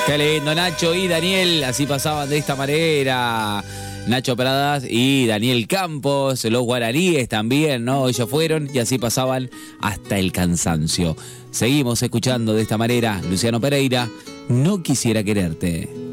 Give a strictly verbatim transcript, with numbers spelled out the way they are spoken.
Qué lindo, Nacho y Daniel, así pasaban de esta manera. Nacho Pradas y Daniel Campos, los guaraníes también, ¿no? Ellos fueron y así pasaban hasta el cansancio. Seguimos escuchando de esta manera, Luciano Pereira, No quisiera quererte.